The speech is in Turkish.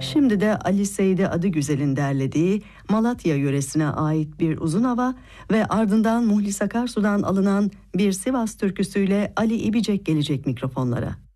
Şimdi de Ali Seydi Adıgüzel'in derlediği Malatya yöresine ait bir uzun hava ve ardından Muhlis Akarsu'dan alınan bir Sivas türküsüyle Ali İbicek gelecek mikrofonlara.